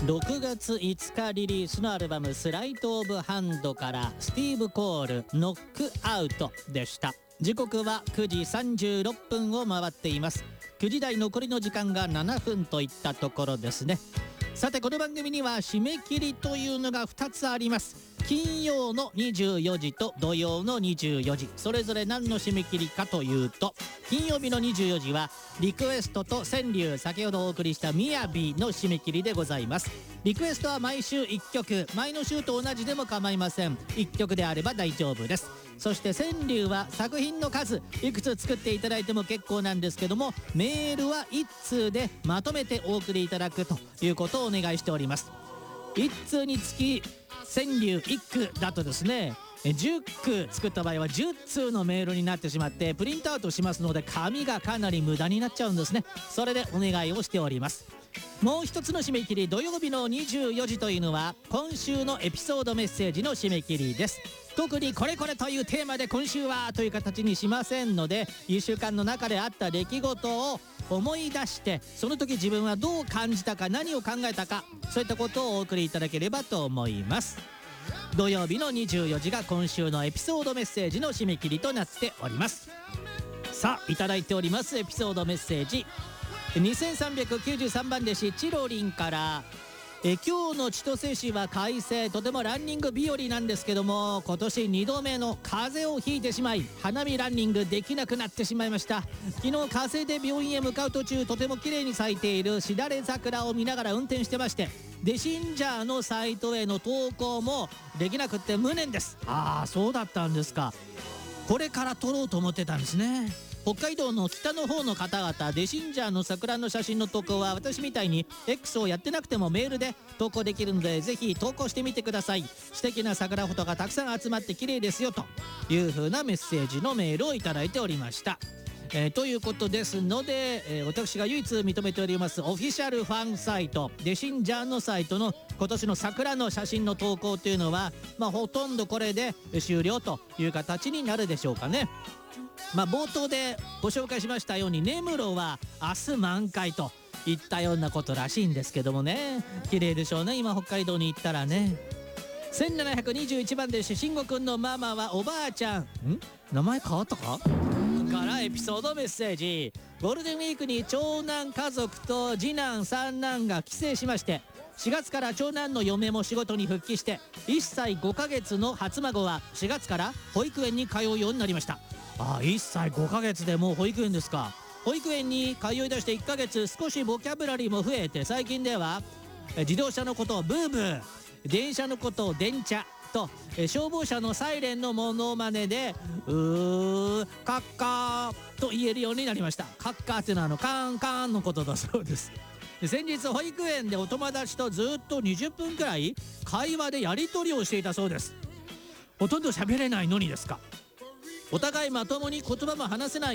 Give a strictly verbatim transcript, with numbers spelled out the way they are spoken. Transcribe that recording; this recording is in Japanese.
ろくがついつかリリースのアルバムスライトオブハンドからスティーブ・コールノックアウトでした。時刻はくじさんじゅうろっぷんを回っています。くじ台残りの時間がななふんといったところですね。さてこの番組には締め切りというのがふたつあります。金曜のにじゅうよじと土曜のにじゅうよじ、それぞれ何の締め切りかというと、金曜日のにじゅうよじはリクエストと川柳、先ほどお送りしたみやびの締め切りでございます。リクエストは毎週いっきょく、前の週と同じでも構いません。いっきょくであれば大丈夫です。そして川柳は作品の数いくつ作っていただいても結構なんですけども、メールはいっつうでまとめてお送りいただくということをお願いしております。いっつうにつき川柳いっくだとですね、じゅっく作った場合はじゅっつうのメールになってしまってプリントアウトしますので、紙がかなり無駄になっちゃうんですね。それでお願いをしております。もう一つの締め切り、土曜日のにじゅうよじというのは今週のエピソードメッセージの締め切りです。特にこれこれというテーマで今週はという形にしませんので、いっしゅうかんの中であった出来事を思い出して、その時自分はどう感じたか、何を考えたか、そういったことをお送りいただければと思います。土曜日のにじゅうよじが今週のエピソードメッセージの締め切りとなっております。さあいただいておりますエピソードメッセージ、にせんさんびゃくきゅうじゅうさんばん弟子チロリンから、え今日の千歳市は快晴、とてもランニング日和なんですけども、今年にどめの風邪をひいてしまい花見ランニングできなくなってしまいました。昨日火星で病院へ向かう途中、とても綺麗に咲いているしだれ桜を見ながら運転してまして、デシンジャーのサイトへの投稿もできなくって無念です。ああそうだったんですか。これから撮ろうと思ってたんですね。北海道の北の方の方々、デシンジャーの桜の写真の投稿は私みたいに X をやってなくてもメールで投稿できるので、ぜひ投稿してみてください。素敵な桜フォトがたくさん集まって綺麗ですよという風なメッセージのメールをいただいておりました。えー、ということですので、えー、私が唯一認めておりますオフィシャルファンサイトデシンジャーのサイトの今年の桜の写真の投稿というのは、まあ、ほとんどこれで終了という形になるでしょうかね。まあ、冒頭でご紹介しましたように、根室は明日満開といったようなことらしいんですけどもね、綺麗でしょうね。今北海道に行ったらね。せんななひゃくにじゅういちばんで慎吾くんのママはおばあちゃん、ん名前変わったかからエピソードメッセージ、ゴールデンウィークに長男家族と次男三男が帰省しまして、しがつから長男の嫁も仕事に復帰して、いっさいごかげつの初孫はしがつから保育園に通うようになりました。ああいっさいごかげつでもう保育園ですか。保育園に通い出していっかげつ、少しボキャブラリーも増えて、最近では自動車のことをブーブー、電車のことを電車と、消防車のサイレンのモノマネでうーカッカーと言えるようになりました。カッカーっていうのはあのカーンカーンのことだそうです。先日保育園でお友達とずっとにじゅっぷんくらい会話でやり取りをしていたそうです。ほとんど喋れないのにですか。お互いまともに言葉も話せない